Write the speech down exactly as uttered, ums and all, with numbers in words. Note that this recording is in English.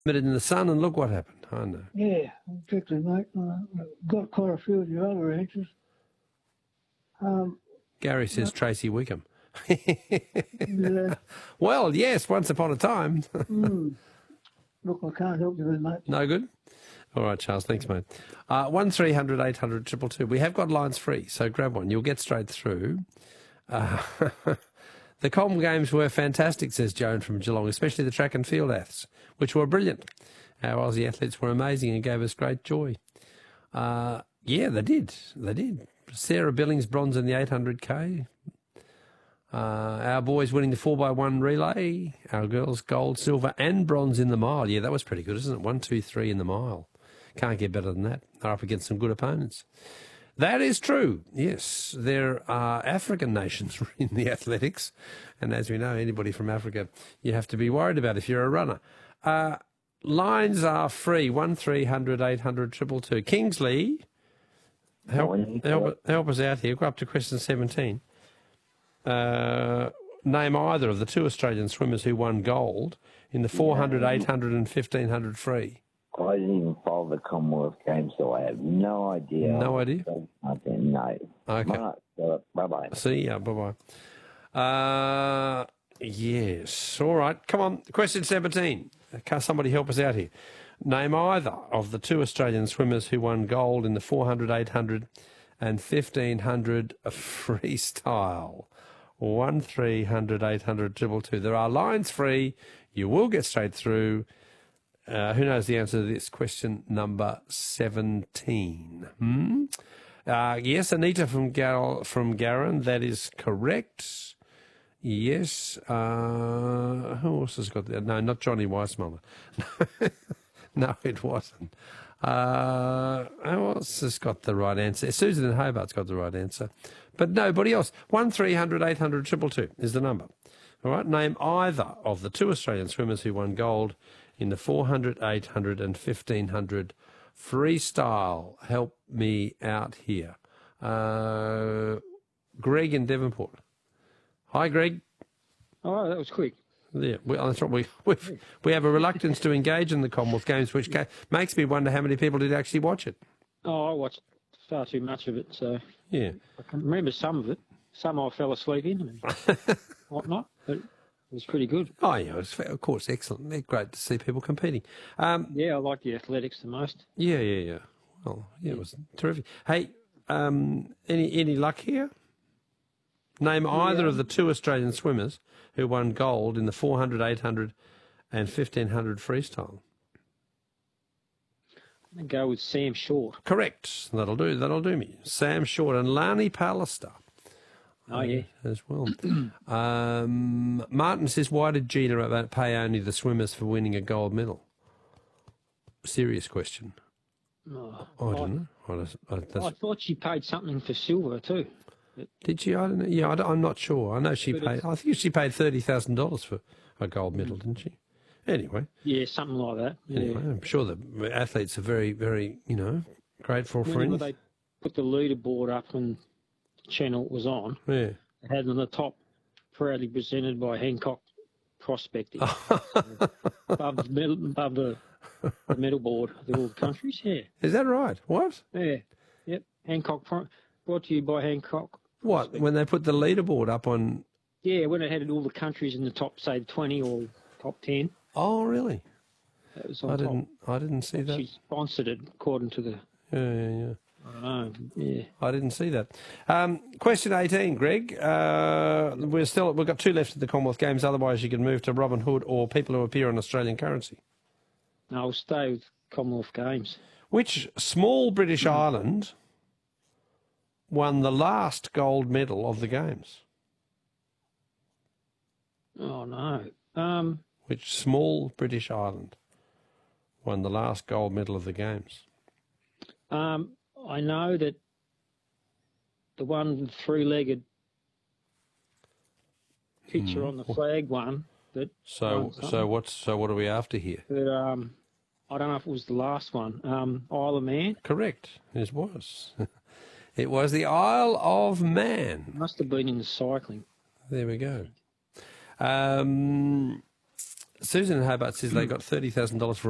Minute in the sun, and look what happened. I know. Yeah, particularly, mate. Uh, got quite a few of your other answers. Um, Gary says uh, Tracy Wickham. yeah. Well, yes, once upon a time. mm. Look, I can't help you with, mate. No good? All right, Charles, thanks, mate. Uh, one three hundred eight hundred two two two. We have got lines free, so grab one. You'll get straight through. Uh, the Com Games were fantastic, says Joan from Geelong, especially the track and field aths, which were brilliant. Our Aussie athletes were amazing and gave us great joy. Uh, yeah, they did. They did. Sarah Billings, bronze in the eight hundred K. Uh, our boys winning the four by one relay. Our girls gold, silver and bronze in the mile. Yeah, that was pretty good, isn't it? One, two, three in the mile. Can't get better than that. They're up against some good opponents. That is true. Yes, there are African nations in the athletics. And as we know, anybody from Africa you have to be worried about if you're a runner. Uh, lines are free. one three hundred eight hundred two two two. Kingsley, help, help, help us out here. Go up to question seventeen. Uh, name either of the two Australian swimmers who won gold in the four hundred, eight hundred and fifteen hundred free. I didn't even follow the Commonwealth Games, so I have no idea. No idea? Nothing, no. Okay. Right, bye-bye. See ya, bye-bye. Uh, yes, all right. Come on, question seventeen. Can somebody help us out here? Name either of the two Australian swimmers who won gold in the four hundred, eight hundred and fifteen hundred freestyle. one three hundred eight hundred two two two. There are lines free. You will get straight through. Uh, who knows the answer to this? Question number seventeen. Hmm? Uh, yes, Anita from Gar- from Garran. That is correct. Yes. Uh, who else has got that? No, not Johnny Weissmuller. No, it wasn't. Uh, who else has got the right answer? Susan in Hobart's got the right answer. But nobody else. one three hundred eight hundred two two two is the number. All right, name either of the two Australian swimmers who won gold in the four hundred, eight hundred and fifteen hundred freestyle. Help me out here. Uh, Greg in Devonport. Hi, Greg. Oh, that was quick. Yeah, well, that's right. We we've, we have a reluctance to engage in the Commonwealth Games, which ca- makes me wonder how many people did actually watch it. Oh, I watched far too much of it, so yeah, I can remember some of it. Some I fell asleep in and whatnot, but it was pretty good. Oh, yeah, it was, of course, excellent. They're great to see people competing. Um, yeah, I like the athletics the most. Yeah, yeah, yeah. Well, yeah, it was terrific. Hey, um, any any luck here? Name either yeah. of the two Australian swimmers who won gold in the four hundred, eight hundred and fifteen hundred freestyle. I'm going to go with Sam Short. Correct. That'll do. That'll do me. Sam Short and Lani Pallister. Oh, yeah. As well. um, Martin says, why did Gina pay only the swimmers for winning a gold medal? Serious question. Oh, I don't know. I, just, I, that's... I thought she paid something for silver too. Did she? I don't know. Yeah, I am not sure. I know she but paid. I think she paid thirty thousand dollars for a gold medal, didn't she? Anyway. Yeah, something like that. Yeah. Anyway, I'm sure the athletes are very, very, you know, grateful for Whenever anything. they put the leaderboard up when the channel was on, yeah, they had on the top, proudly presented by Hancock Prospecting, above the medal, above the, the medal board of all the countries. Yeah. Is that right? What? Yeah. Yep. Hancock. Brought to you by Hancock. What? When they put the leaderboard up on? Yeah, when it had all the countries in the top, say twenty or top ten. Oh, really? That was on I didn't. top. I didn't see that. She sponsored it according to the. Yeah, yeah, yeah. I don't know. Yeah. I didn't see that. Um, question eighteen, Greg. Uh, we're still we've got two left at the Commonwealth Games. Otherwise, you can move to Robin Hood or people who appear on Australian currency. No, I'll stay with Commonwealth Games. Which small British mm. island won the last gold medal of the Games? Oh, no. Um, Which small British island won the last gold medal of the Games? Um, I know that the one three-legged picture mm. on the flag one. That so, so what's so what are we after here? But, um, I don't know if it was the last one. Um, Isle of Man? Correct. It was. It was the Isle of Man. Must have been in the cycling. There we go. Um, Susan in Hobart says they got thirty thousand dollars for